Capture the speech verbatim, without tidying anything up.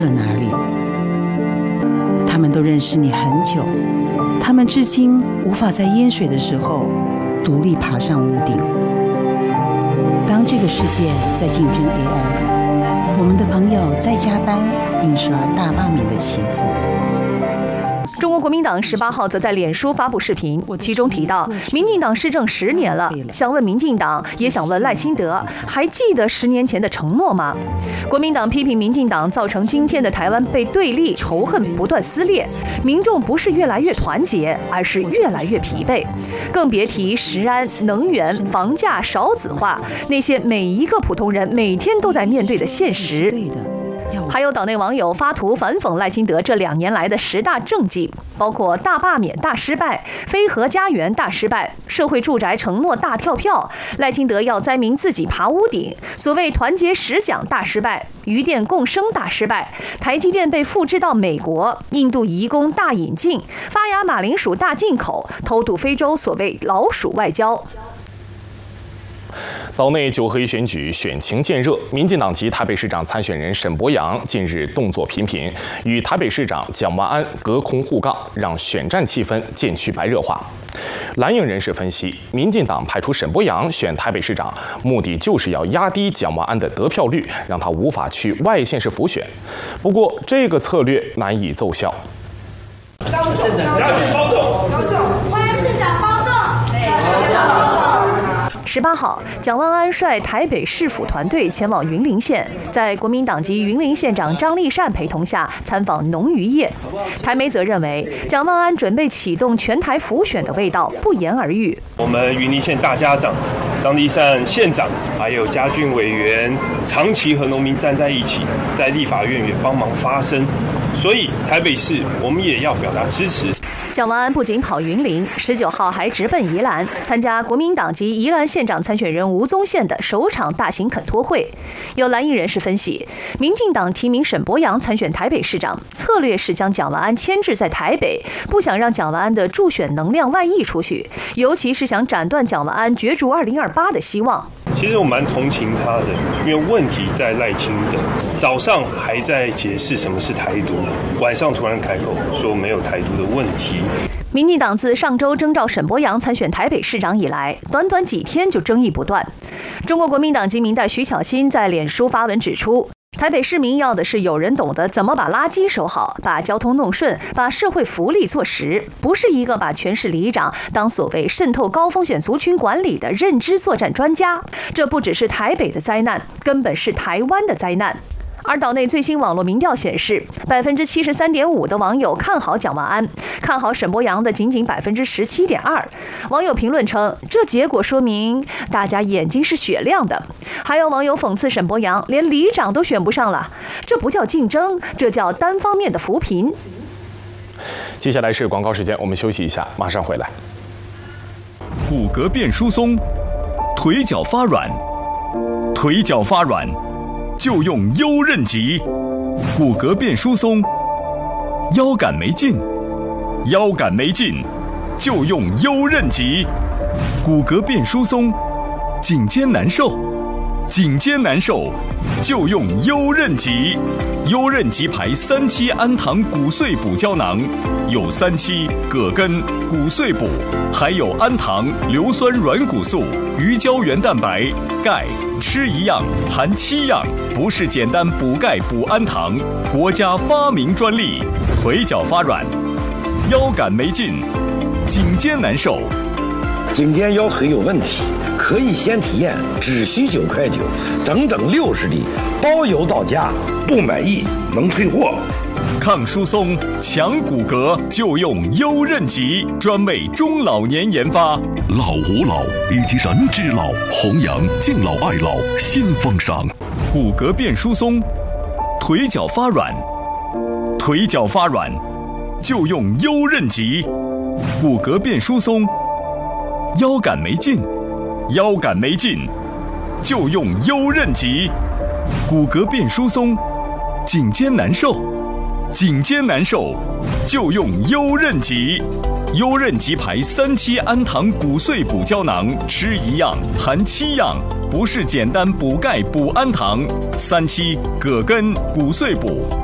了哪里？他们都认识你很久，他们至今无法在淹水的时候独立爬上屋顶。当这个世界在竞争 A I， 我们的朋友在加班印刷大罢免的旗子。 中国国民党十八号则在脸书发布视频，其中提到，民进党施政十年了，想问民进党，也想问赖清德，还记得十年前的承诺吗？国民党批评民进党造成今天的台湾被对立、仇恨不断撕裂，民众不是越来越团结，而是越来越疲惫，更别提食安、能源、房价少子化那些每一个普通人每天都在面对的现实。还有岛内网友发图反讽赖清德这两年来的十大政绩，包括大罢免大失败、非核家园大失败、社会住宅承诺大跳票、赖清德要灾民自己爬屋顶、所谓团结十讲大失败、渔电共生大失败、台积电被复制到美国、印度移工大引进、发芽马铃薯大进口、偷渡非洲所谓老鼠外交。 岛内九合一选举选情渐热，民进党籍台北市长参选人沈伯洋近日动作频频，与台北市长蒋万安隔空互杠，让选战气氛渐趋白热化。蓝营人士分析，民进党派出沈伯洋选台北市长，目的就是要压低蒋万安的得票率，让他无法去外县市辅选。不过，这个策略难以奏效。 高中，加紧包中，高中，万安市长包中，包中。 十八号，蒋万安率台北市府团队前往云林县，在国民党籍云林县长张丽善陪同下参访农渔业。台媒则认为，蒋万安准备启动全台辅选的味道不言而喻。 我们云林县大家长张丽善县长，还有嘉俊委员，长期和农民站在一起，在立法院也帮忙发声，所以台北市我们也要表达支持。 蒋万安不仅跑云林，十九号还直奔宜兰，参加国民党籍宜兰县长参选人吴宗宪的首场大型恳托会。有蓝营人士分析，民进党提名沈伯洋参选台北市长，策略是将蒋万安牵制在台北，不想让蒋万安的助选能量外溢出去，尤其是想斩断蒋万安角逐二零二八的希望。 其实我蛮同情他的，因为问题在赖清德，早上还在解释什么是台独，晚上突然开口说没有台独的问题。 民进党自上周征召沈伯洋参选台北市长以来，短短几天就争议不断。中国国民党籍民代徐巧芯在脸书发文指出，台北市民要的是有人懂得怎么把垃圾收好，把交通弄顺，把社会福利做实，不是一个把全市里长当所谓渗透高风险族群管理的认知作战专家。这不只是台北的灾难，根本是台湾的灾难。而岛内最新网络民调显示，百分之七十三点五的网友看好蒋万安，看好沈伯洋的仅仅百分之十七点二。网友评论称，这结果说明大家眼睛是雪亮的。还有网友讽刺沈伯洋连里长都选不上了，这不叫竞争，这叫单方面的扶贫。 接下来是广告时间，我们休息一下，马上回来。 骨骼变疏松，腿脚发软，腿脚发软。就用优韧极，骨骼变疏松，腰杆没劲，腰杆没劲，就用优韧极，骨骼变疏松，颈肩难受，颈肩难受，就用优韧极，优韧极牌三七氨糖骨碎补胶囊，有三七、葛根、骨碎补，还有氨糖、硫酸软骨素、鱼胶原蛋白、钙。吃一样含七样，不是简单补钙补氨糖，国家发明专利。腿脚发软，腰杆没劲，颈肩难受， 颈肩腰腿有问题，可以先体验，只需九块九，整整六十粒，包邮到家，不满意能退货。 抗疏松、强骨骼，就用优韧极，专为中老年研发。 老吾老以及人之老，弘扬敬老爱老新风尚。 骨骼变疏松，腿脚发软，腿脚发软，就用优韧极。骨骼变疏松，腰杆没劲，腰杆没劲，就用优韧极。骨骼变疏松，颈肩难受。颈肩难受，就用优韧极，优韧极牌三七氨糖骨碎补胶囊，吃一样含七样，不是简单补钙补氨糖。三七、葛根、骨碎补，